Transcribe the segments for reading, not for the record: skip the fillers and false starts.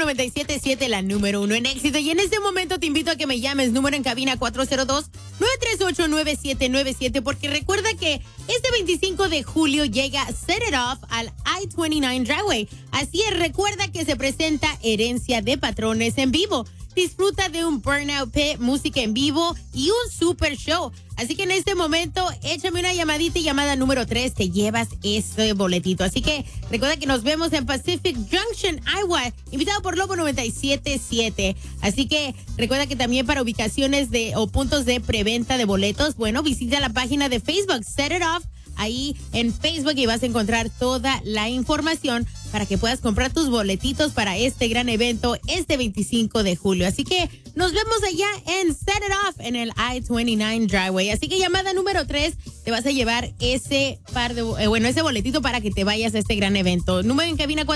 97.7, la número uno en éxito. Y en este momento te invito a que me llames, número en cabina 402-938-9797, porque recuerda que este 25 de julio llega Set It Off al I-29 Driveway. Así es, recuerda que se presenta Herencia de Patrones en vivo. Disfruta de un Burnout Pit, música en vivo y un super show. Así que en este momento, échame una llamadita y llamada número 3, te llevas ese boletito. Así que recuerda que nos vemos en Pacific Junction, Iowa, invitado por Lobo 97.7. Así que recuerda que también para ubicaciones o puntos de preventa de boletos, bueno, visita la página de Facebook, Set It Off, ahí en Facebook, y vas a encontrar toda la información para que puedas comprar tus boletitos para este gran evento este 25 de julio. Así que nos vemos allá en Set It Off en el I-29 Driveway. Así que llamada número 3, te vas a llevar ese ese boletito para que te vayas a este gran evento. Número en cabina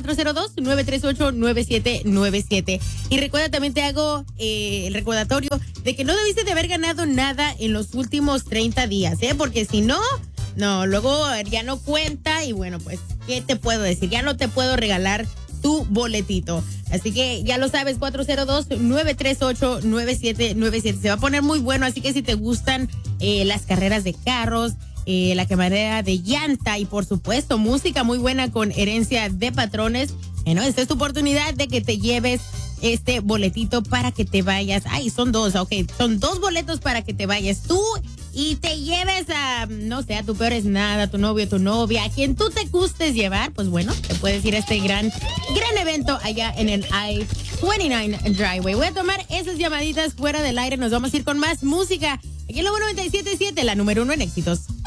402-938-9797. Y recuerda, también te hago el recordatorio de que no debiste de haber ganado nada en los últimos 30 días, porque si no, luego ya no cuenta y bueno, pues, ¿qué te puedo decir? Ya no te puedo regalar tu boletito. Así que ya lo sabes, 402-938-9797. Se va a poner muy bueno, así que si te gustan las carreras de carros, la quemadera de llanta y por supuesto música muy buena con Herencia de Patrones, bueno, esta es tu oportunidad de que te lleves este boletito para que te vayas. Ay, son dos boletos para que te vayas tú y te lleves a, no sé, a tu peor es nada, a tu novio, a tu novia, a quien tú te gustes llevar, pues bueno, te puedes ir a este gran evento allá en el I-29 Driveway. Voy a tomar esas llamaditas fuera del aire, nos vamos a ir con más música. Aquí en Lobo 97.7, la número uno en éxitos.